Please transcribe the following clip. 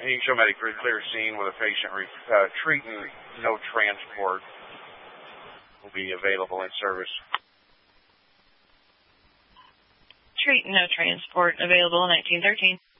You can show medic for a clear scene with a patient treating, no transport will be available in service. Treat, no transport available, 1913.